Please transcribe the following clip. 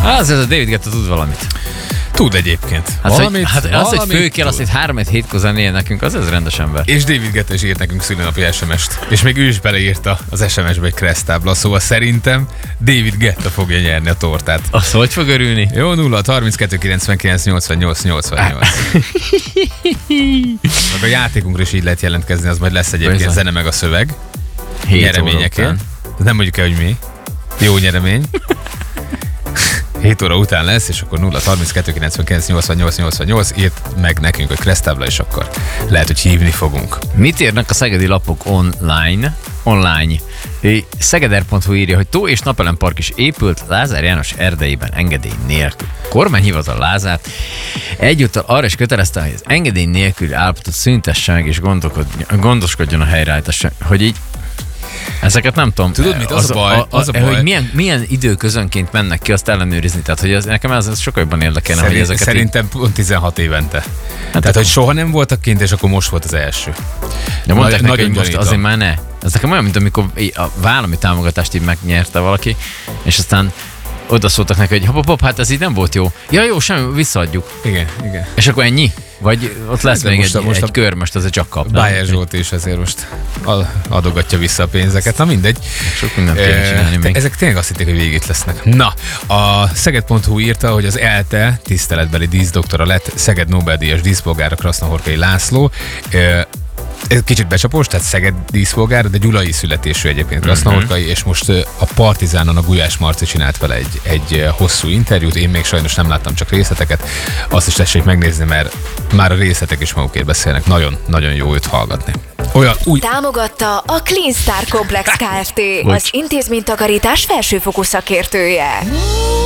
Az a David Guetta tud valamit. Tud egyébként. Valamit, az, hogy főkél, azt, hogy 3-7 zenéje nekünk, az rendes ember. És David Guetta is írt nekünk szülinapi SMS-t. És még ő is beleírta az SMS-be egy keresztábla. Szóval szerintem David Guetta fogja nyerni a tortát. Az hogy fog örülni? Jó, 0-32 99 88 88. Meg a játékunkra is így lehet jelentkezni, az majd lesz egyébként zene meg a szöveg. Nyereményekért. Nem mondjuk el, hogy mi. Jó nyeremény. 7 óra után lesz, és akkor 0-32 99 88 88 írt meg nekünk a keresztábla, és akkor lehet, hogy hívni fogunk. Mit írnak a szegedi lapok online? Szegeder.hu írja, hogy tó és napelempark is épült Lázár János erdejében engedély nélkül. Kormányhivatal Lázárt egyúttal arra is kötelezte, hogy az engedély nélküli állapotot szüntesse meg és gondoskodjon a helyreállításra, hogy így ezeket nem tudom. Tudod mit? Az a baj. Hogy milyen időközönként mennek ki, azt ellenőrizni. Tehát, hogy nekem ez sokkal jobban érdekelne, hogy ezeket... Szerintem pont 16 évente. Tehát, hogy soha nem voltak kint, és akkor most volt az első. Ja, mondták neki, hogy most azért már ne. Ez nekem olyan, mint amikor a vállalmi támogatást így megnyerte valaki, és aztán oda szóltak neki, hogy hopp, hát ez így nem volt jó. Ja, jó, semmi, visszaadjuk. Igen. És akkor ennyi? Vagy ott lesz még egy kör, most azért csak kap. Bájer Zsolt is azért most adogatja vissza a pénzeket. Na mindegy. Sok mindent kéne csinálni még. Ezek tényleg azt hitték, hogy végig itt lesznek. Na, a Szeged.hu írta, hogy az ELTE tiszteletbeli díszdoktora lett Szeged Nobel-díjas díszpolgára Krasznahorkai László. Ez kicsit becsapós, tehát Szeged díszpolgár, de gyulai születésű egyébként Krasznahorkai, és most a Partizánon a Gulyás Marci csinált vele egy hosszú interjút, én még sajnos nem láttam, csak részleteket. Azt is tessék megnézni, mert már a részletek is magukért beszélnek. Nagyon jó őt hallgatni. Támogatta a Clean Star Complex Kft. Az intézménytakarítás felsőfokú szakértője.